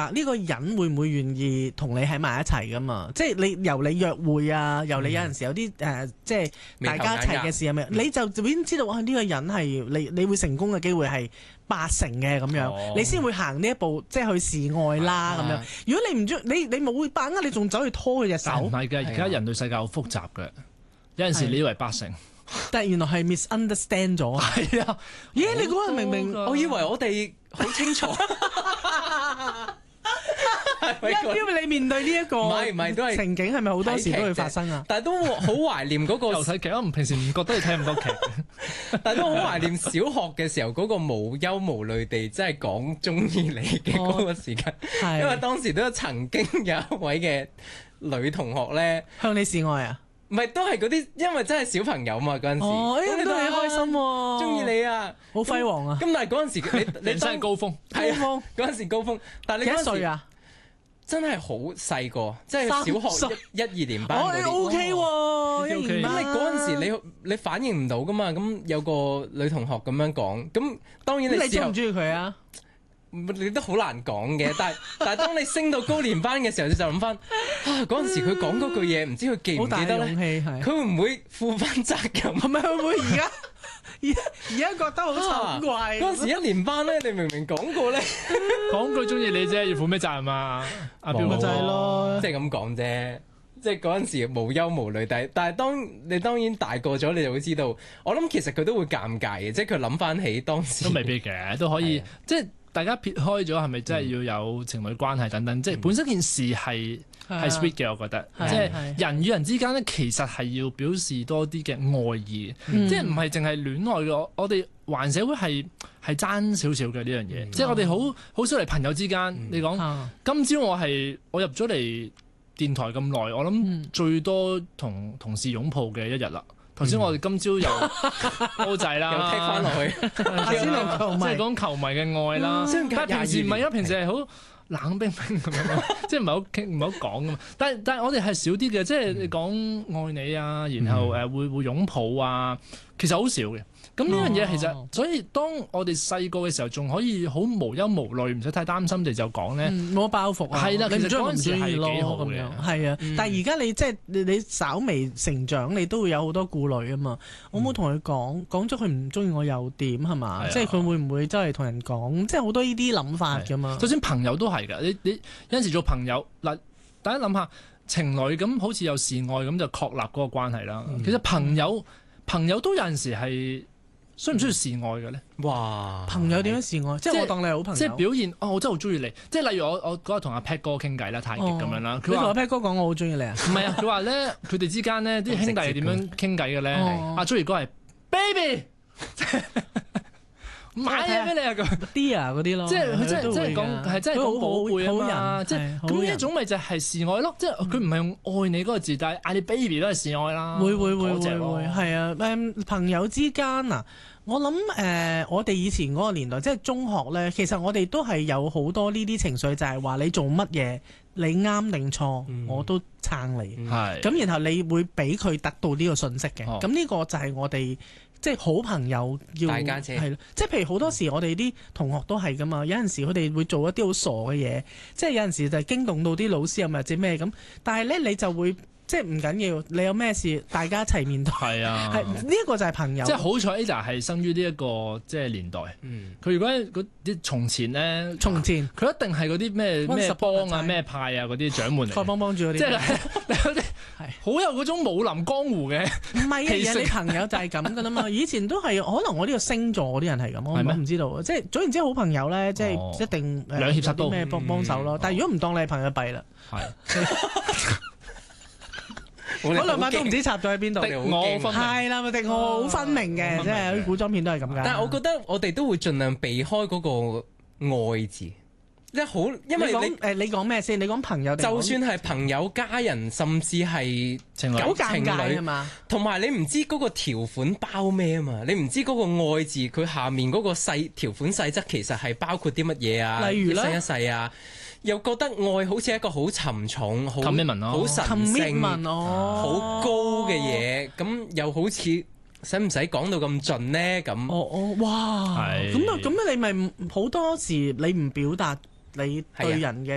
話呢個人會唔會願意同你喺埋一齊噶嘛？即係你由你約會啊，由你有陣時有啲即係大家一齊嘅事係咪？你就已經知道哇呢個人係你會成功嘅機會係80%嘅咁樣，你先會行呢一步，即係去示愛啦咁樣。如果你唔中你冇把握，你仲走去拖佢隻手？ 唔係嘅，而家人類世界好複雜嘅，有陣時你以為80%。 但係原來係 misunderstand 咗。 係啊， 咦？你嗰日明明我以為我哋好清楚， 因為你面對呢一個唔係都係情景，係咪好多時都會發生啊？ 但係都好懷念嗰個又睇劇，我平時唔覺得你睇咁多劇， 但係都好懷念小學嘅時候嗰個無憂無慮地即係講中意你嘅嗰個時間，因為當時都曾經有一位嘅女同學咧向你示愛啊！ 唔係都係嗰啲，因為真係小朋友嘛嗰陣時， 咁都幾開心喎， 中意你啊， 好輝煌啊！ 咁但係嗰陣時你人生高峰， 係啊，嗰陣時高峰，但係你幾歲啊？ 真係好細個，即係小學一二年班嗰啲。 OK 喎，一年班。 咁你嗰陣時你反應唔到噶嘛？咁有個女同學咁樣講，咁當然你中唔中意佢啊？ 你都好難講嘅，但係當你升到高年班嘅時候，你就諗翻嗰陣時佢講嗰句嘢，唔知佢記唔記得咧？佢會唔會負翻責任？ 係咪佢會而家覺得好慚愧？ 嗰陣時一年班咧，你明明講過咧， 講句中意你啫，要負咩責任啊？阿標咪就係咯， 即係咁講啫。即係嗰陣時無憂無慮，但係當然大個咗，你就會知道。我諗其實佢都會尷尬嘅，即係佢諗翻起當時都未必嘅，都可以即係。大家撇開咗係咪真係要有情侶關係等等，即係本身件事係 sweet 嘅，我覺得。即係人與人之間咧，其實係要表示多啲嘅愛意，即係唔係淨係戀愛嘅。我哋環社會係爭少少嘅呢樣嘢，即係我哋好少嚟朋友之間。你講今朝我入咗嚟電台咁耐，我諗最多同同事擁抱嘅一日啦。頭先我哋今朝又波仔啦， 又踢翻落去， 即係講球迷嘅愛啦。但係平時唔係啊，平時係好冷冰冰咁樣，即係唔係好傾，唔係好講噶嘛。但係我哋係少啲嘅，即係你講愛你啊，然後會擁抱啊，其實好少嘅。咁呢樣嘢其實，所以當我哋細個嘅時候，仲可以好無憂無慮，唔使太擔心地就講咧， 冇包袱啊。 係啦，其實嗰陣時係幾好咁樣。係啊，但係而家你即係你稍微成長，你都會有好多顧慮啊嘛。我冇同佢講咗佢唔中意我又點係嘛？即係佢會唔會真係同人講？即係好多呢啲諗法㗎嘛。 就算朋友都係㗎，你有陣時做朋友嗱，大家諗下情侶咁好似有示愛咁就確立嗰個關係啦。其實朋友都有陣時係。需唔需要示愛嘅咧？ 哇！ 朋友點樣示愛？即係我當你係好朋友。 即係表現我真係好中意你。即係例如我嗰日同阿 Pat 哥傾偈啦，太極咁樣啦。 佢同阿 Pat 哥講我好中意你啊？ 唔係啊，佢話咧佢哋之間咧啲兄弟係點樣傾偈嘅咧？阿 Joey 哥係 baby 買嘢俾你啊咁 Dear 嗰啲咯。 即係佢真係講係真係講寶貝啊嘛。即係咁呢一種咪就係示愛咯。即係佢唔係用愛你嗰個字，但係嗌你 baby 都係示愛啦。 會係啊。朋友之間啊。我諗我哋以前嗰個年代，即係中學咧，其實我哋都係有好多呢啲情緒，就係話你做乜嘢，你啱定錯，我都撐你。咁然後你會俾佢得到呢個信息嘅。咁呢個就係我哋即係好朋友要大家姐係咯。 即係譬如好多時我哋啲同學都係噶嘛，有陣時佢哋會做一啲好傻嘅嘢，即係有陣時就驚動到啲老師又或者咩咁，但係咧你就會。即係唔緊要，你有咩事，大家一齊面對。係啊， 係呢一個就係朋友。 即係好彩 Ada 係生於呢一個即係年代。佢如果嗰啲從前咧，佢一定係嗰啲咩幫啊、咩派啊嗰啲掌門嚟。 丐幫幫主嗰啲。 即係嗰啲好有嗰種武林江湖嘅。 唔係啊，你朋友就係咁噶啦嘛。以前都係可能我呢個星座嗰啲人係咁，我唔知道。即係總言之，好朋友咧，即係一定兩肋插刀咩幫手咯。但係如果唔當你係朋友，弊啦。嗰兩把都唔知插咗喺邊度，係啦，咪敵我好分明嘅，即係啲古裝片都係咁㗎。 但係我覺得我哋都會盡量避開嗰個愛字，即係好，因為你講咩先？你講朋友， 就算係朋友、家人，甚至係情侶， 好尷尬啊嘛。 同埋你唔知嗰個條款包咩啊嘛？你唔知嗰個愛字佢下面嗰個條款細則其實係包括啲乜嘢啊？ 例如咧， 一世啊。又覺得愛好似一個好沉重、好神聖、好高嘅嘢，咁又好似使唔使講到咁盡呢？咁哇！咁你咪好多時你唔表達你對人嘅